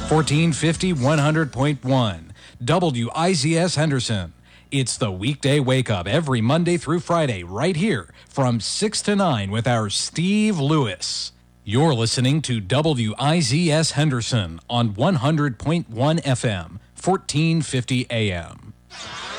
1450 100.1 WIZS Henderson. It's the weekday wake up every Monday through Friday right here from 6 to 9 with our Steve Lewis. You're listening to WIZS Henderson on 100.1 FM, 1450 AM.